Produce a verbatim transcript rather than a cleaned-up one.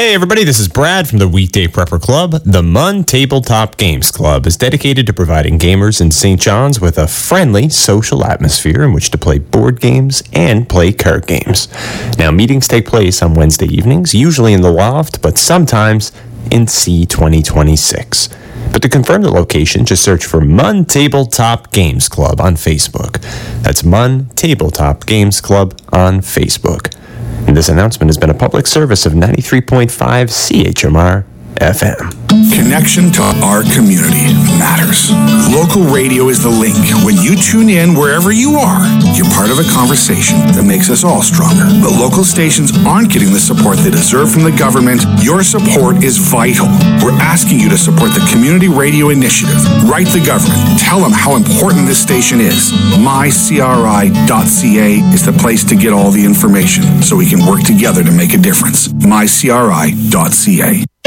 Hey everybody, this is Brad from the Weekday Prepper Club. The Mun Tabletop Games Club is dedicated to providing gamers in Saint John's with a friendly social atmosphere in which to play board games and play card games. Now, meetings take place on Wednesday evenings, usually in the loft, but sometimes in C twenty twenty-six. But to confirm the location, just search for Mun Tabletop Games Club on Facebook. That's Mun Tabletop Games Club on Facebook. And this announcement has been a public service of ninety-three point five C H M R F M. Connection to our community matters. Local radio is the link. When you tune in wherever you are, you're part of a conversation that makes us all stronger. But local stations aren't getting the support they deserve from the government. Your support is vital. We're asking you to support the Community Radio Initiative. Write the government. Tell them how important this station is. my c r i dot c a is the place to get all the information so we can work together to make a difference. my c r i dot c a